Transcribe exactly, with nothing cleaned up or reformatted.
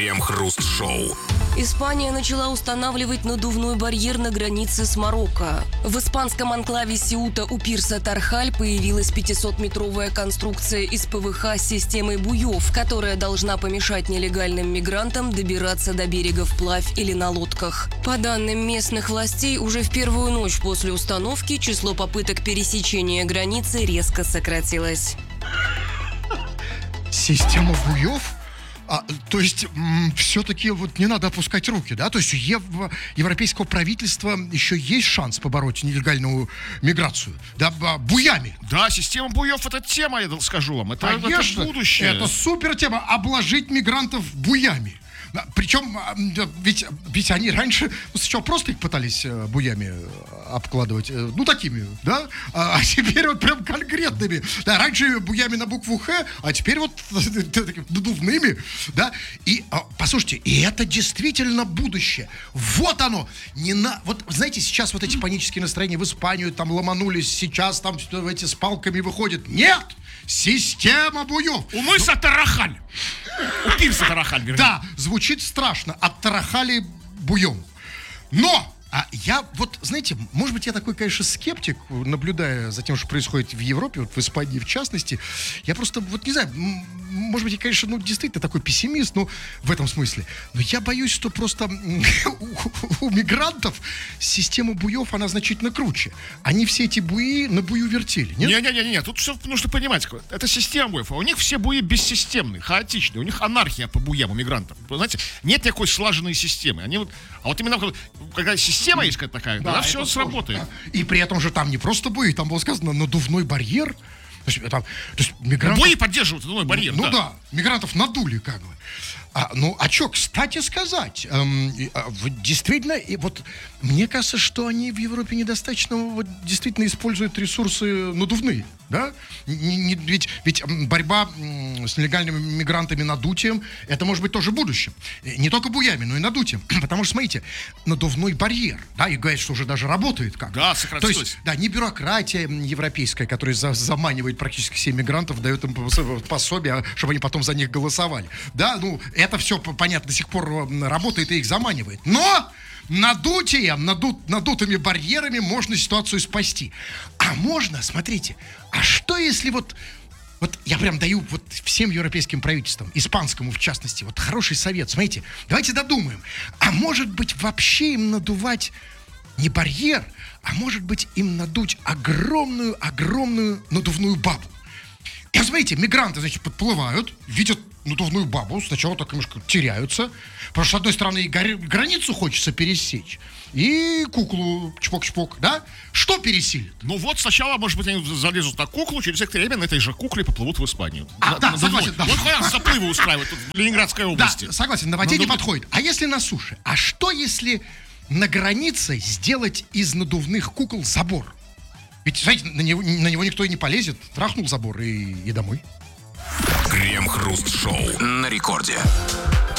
Крем-хруст-шоу. Испания начала устанавливать надувной барьер на границе с Марокко. В испанском анклаве Сеута у пирса Тархаль появилась пятисотметровая конструкция из ПВХ с системой буев, которая должна помешать нелегальным мигрантам добираться до берега вплавь или на лодках. По данным местных властей, уже в первую ночь после установки число попыток пересечения границы резко сократилось. Система буев? А, то есть, м, все-таки вот не надо опускать руки, да? То есть у ев- европейского правительства еще есть шанс побороть нелегальную миграцию, да, б- буями. Да, система буев — это тема, я скажу вам. Это, Конечно, это будущее. это супер тема, обложить мигрантов буями. Да, причем, а, да, ведь, ведь они раньше, ну, сначала просто их пытались э, буями э, обкладывать, э, ну, такими, да, а, а теперь вот прям конкретными. Да, раньше буями на букву «Х», а теперь вот такими надувными, да. И, а, послушайте, и это действительно будущее. Вот оно. Не на... Вот, знаете, сейчас вот эти панические настроения в Испанию там ломанулись, сейчас там эти с палками выходят. Нет! Система буев. У мыса Тарахаль. У пирса Тарахаль, вернее. Да, звучит страшно. Оттарахали буем. Но, а я вот, знаете, может быть, я такой, конечно, скептик, наблюдая за тем, что происходит в Европе, вот в Испании в частности. Я просто, вот не знаю, м- может быть, я, конечно, ну, действительно такой пессимист, ну, в этом смысле. Но я боюсь, что просто у, у мигрантов система буев, она значительно круче. Они все эти буи на бую вертели, нет? Не-не-не, тут все нужно понимать. Это система буев, а у них все буи бессистемные, хаотичные. У них анархия по буям у мигрантов. Вы знаете, нет никакой слаженной системы. Они вот, а вот именно когда система есть какая-то такая, тогда все сработает. Да. И при этом же там не просто буи, там было сказано надувной барьер. То есть, там, то есть мигрантов... Буи поддерживают надувной барьер, Ну да. да, мигрантов надули как бы. А, ну, а что, кстати сказать, эм, и, а, вот действительно, и вот мне кажется, что они в Европе недостаточно вот, действительно используют ресурсы надувные, да? Не, не, ведь, ведь борьба м, с нелегальными мигрантами надутием, это может быть тоже будущим. Не только буями, но и надутием. Потому что, смотрите, надувной барьер, да, и говорят, что уже даже работает как. Да, сократилось. То есть, да, не бюрократия европейская, которая за, заманивает практически всех мигрантов, дает им пособие, чтобы они потом за них голосовали. Да, ну, это все, понятно, до сих пор работает и их заманивает. Но надутием, надут, надутыми барьерами можно ситуацию спасти. А можно, смотрите, а что если вот... Вот я прям даю вот всем европейским правительствам, испанскому в частности, вот хороший совет. Смотрите, давайте додумаем. А может быть вообще им надувать не барьер, а может быть им надуть огромную-огромную надувную бабу. И смотрите, мигранты, значит, подплывают, видят надувную бабу, сначала так немножко теряются, потому что, с одной стороны, и границу хочется пересечь, и куклу чпок-чпок, да? Что пересилит? Ну вот сначала, может быть, они залезут на куклу, через некоторое время на этой же кукле поплывут в Испанию. А, на, да, на согласен, да. Вот хотят заплывы устраивать тут в Ленинградской области. Да, согласен, на воде Но, не ну, подходит. А если на суше? А что если на границе сделать из надувных кукол забор? Ведь, знаете, на него, на него никто и не полезет. Трахнул забор и, и домой. Крем-хруст-шоу на рекорде.